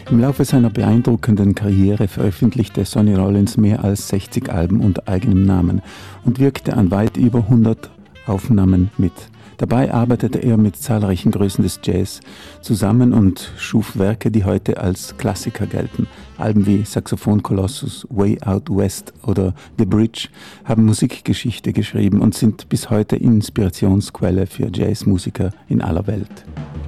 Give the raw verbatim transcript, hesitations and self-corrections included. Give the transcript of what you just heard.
Im Laufe seiner beeindruckenden Karriere veröffentlichte Sonny Rollins mehr als sechzig Alben unter eigenem Namen und wirkte an weit über hundert Aufnahmen mit. Dabei arbeitete er mit zahlreichen Größen des Jazz zusammen und schuf Werke, die heute als Klassiker gelten. Alben wie Saxophon Colossus, Way Out West oder The Bridge haben Musikgeschichte geschrieben und sind bis heute Inspirationsquelle für Jazzmusiker in aller Welt.